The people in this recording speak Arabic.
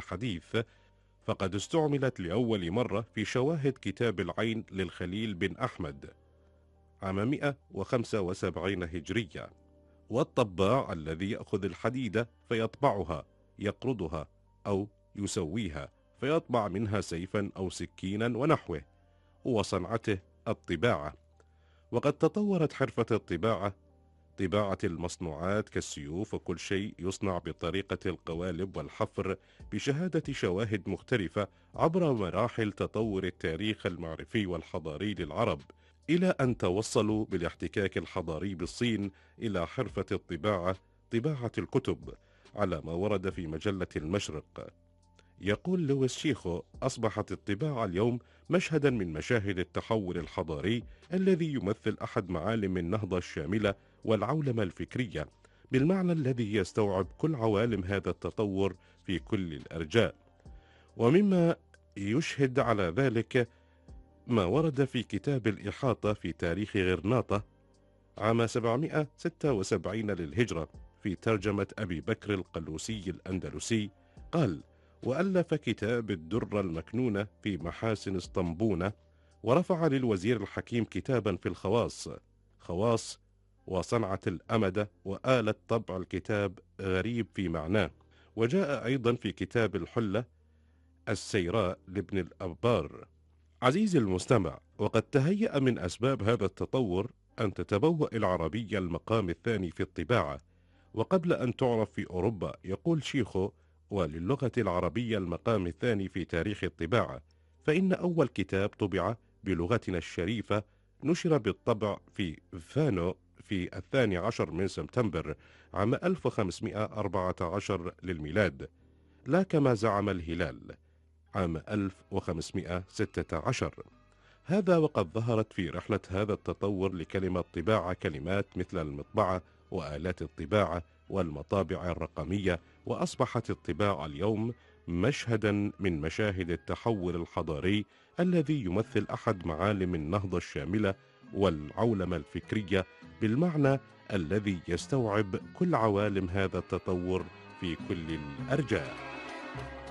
الحديث، فقد استعملت لأول مرة في شواهد كتاب العين للخليل بن أحمد عام 175 هجرية. والطباع الذي يأخذ الحديدة فيطبعها، يقرضها أو يسويها فيطبع منها سيفا أو سكينا ونحوه، وصنعته الطباعة. وقد تطورت حرفة الطباعة، طباعة المصنوعات كالسيوف وكل شيء يصنع بطريقة القوالب والحفر، بشهادة شواهد مختلفة عبر مراحل تطور التاريخ المعرفي والحضاري للعرب، إلى أن توصلوا بالاحتكاك الحضاري بالصين إلى حرفة الطباعة، طباعة الكتب، على ما ورد في مجلة المشرق. يقول لويس شيخو: أصبحت الطباعة اليوم مشهدا من مشاهد التحول الحضاري الذي يمثل أحد معالم النهضة الشاملة والعولمة الفكرية، بالمعنى الذي يستوعب كل عوالم هذا التطور في كل الأرجاء. ومما يشهد على ذلك ما ورد في كتاب الإحاطة في تاريخ غرناطة عام 776 للهجرة في ترجمة أبي بكر القلوسي الأندلسي. قال: وألف كتاب الدرة المكنونة في محاسن اسطنبونة، ورفع للوزير الحكيم كتابا في الخواص، خواص وصنعة الأمدة وآلة طبع الكتاب غريب في معناه. وجاء أيضا في كتاب الحلة السيراء لابن الأبار. عزيزي المستمع، وقد تهيأ من أسباب هذا التطور أن تتبوأ العربية المقام الثاني في الطباعة، وقبل أن تعرف في أوروبا. يقول شيخو: وللغة العربية المقام الثاني في تاريخ الطباعة، فإن أول كتاب طبع بلغتنا الشريفة نشر بالطبع في فانو في 12 من سبتمبر عام 1514 للميلاد، لا كما زعم الهلال عام 1516. هذا وقد ظهرت في رحلة هذا التطور لكلمة طباعة كلمات مثل المطبعة وآلات الطباعة والمطابع الرقمية، وأصبحت الطباعة اليوم مشهدا من مشاهد التحول الحضاري الذي يمثل أحد معالم النهضة الشاملة والعولمة الفكرية، بالمعنى الذي يستوعب كل عوالم هذا التطور في كل الأرجاء.